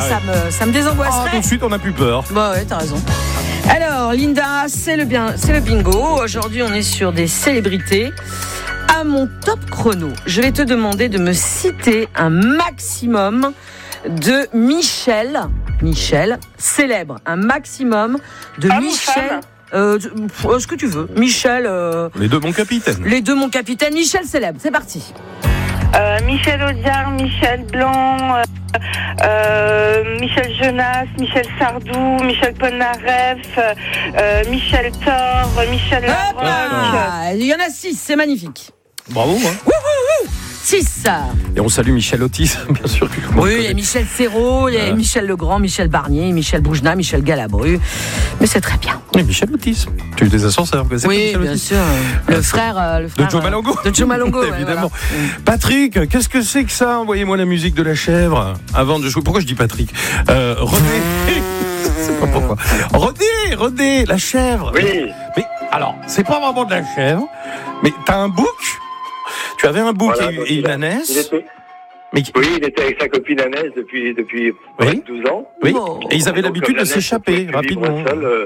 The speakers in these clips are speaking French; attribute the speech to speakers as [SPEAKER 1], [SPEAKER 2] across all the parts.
[SPEAKER 1] ça me désangoisserait.
[SPEAKER 2] Tout de suite, on n'a plus peur.
[SPEAKER 1] Bah ouais, t'as raison. Alors, Linda, c'est le bingo. Aujourd'hui, on est sur des célébrités. À mon top chrono, je vais te demander de me citer un maximum de Michel célèbre. Un maximum de Michel. Ce que tu veux. Michel.
[SPEAKER 2] Les deux, mon capitaine.
[SPEAKER 1] Michel célèbre. C'est parti.
[SPEAKER 3] Michel Audiard, Michel Blanc, Michel Jonas, Michel Sardou, Michel Polnareff, Michel Thor, Michel Larocque.
[SPEAKER 1] Il y en a 6, c'est magnifique.
[SPEAKER 2] Bravo.
[SPEAKER 1] 6.
[SPEAKER 2] Et on salue Michel Otis, bien sûr.
[SPEAKER 1] Oui, il y a Michel Serrault, il y a Michel Legrand, Michel Barnier, Michel Boujna, Michel Galabru. Mais c'est très bien.
[SPEAKER 2] Et Michel Otis. Tu es des ascenseurs.
[SPEAKER 1] Oui, bien sûr. Le frère
[SPEAKER 2] de Joe Malongo. Évidemment. Voilà. Patrick, qu'est-ce que c'est que ça? Envoyez-moi la musique de la chèvre avant de jouer. Pourquoi je dis Patrick? René. C'est pas pourquoi. René, la chèvre.
[SPEAKER 4] Oui.
[SPEAKER 2] Mais alors, c'est pas vraiment de la chèvre, mais t'as un bouc. Tu avais un bouc et une ânesse.
[SPEAKER 4] Oui, il était avec sa copine Annès depuis 12 ans.
[SPEAKER 2] Oui. Et ils avaient l'habitude de s'échapper rapidement.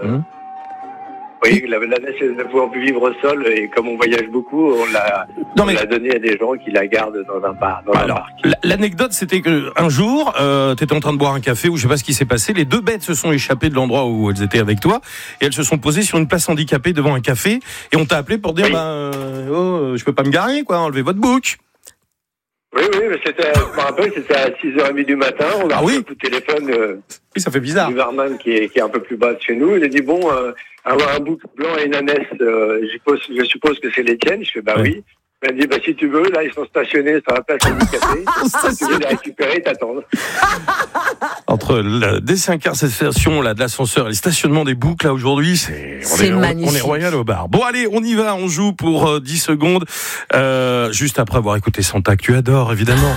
[SPEAKER 4] Oui, l'ânesse ne pouvant plus vivre seule, et comme on voyage beaucoup, on l'a donné à des gens qui la gardent dans un parc.
[SPEAKER 2] L'anecdote, c'était qu'un jour, tu étais en train de boire un café, ou je sais pas ce qui s'est passé, les deux bêtes se sont échappées de l'endroit où elles étaient avec toi, et elles se sont posées sur une place handicapée devant un café, et on t'a appelé pour dire, je peux pas me garer, enlevez votre bouc.
[SPEAKER 4] Oui, mais je me rappelle, c'était à 6h30 du matin, on a reçu le coup de téléphone
[SPEAKER 2] ça fait bizarre.
[SPEAKER 4] Du barman qui est un peu plus bas de chez nous. Il a dit, avoir un bouc blanc et une ânesse, je suppose que c'est les tiennes. Je fais, oui. Il m'a dit, si tu veux, là, ils sont stationnés sur la place handicapée. Si tu veux les récupérer, t'attends.
[SPEAKER 2] Entre la désincarcération de l'ascenseur et le stationnement des boucs, là, aujourd'hui, on est royal au bar. Bon, allez, on y va, on joue pour 10 secondes. Juste après avoir écouté Santa, que tu adores, évidemment.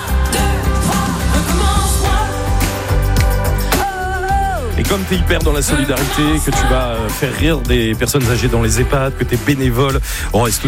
[SPEAKER 2] Et comme tu es hyper dans la solidarité, que tu vas faire rire des personnes âgées dans les EHPAD, que tu es bénévole, on reste tout